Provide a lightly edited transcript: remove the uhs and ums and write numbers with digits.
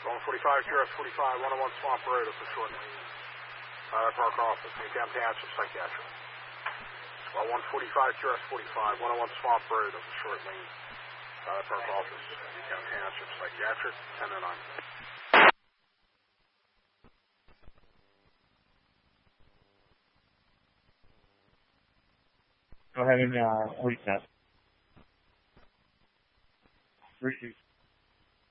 145 QRS 45, 101 Swamp Road up the short lane. Park office, Newtown Township Psychiatric. 145 QRS 45, 101 Swamp Road up the short lane. Park office, Newtown Township Psychiatric, 1009. Go ahead and reset. Receive.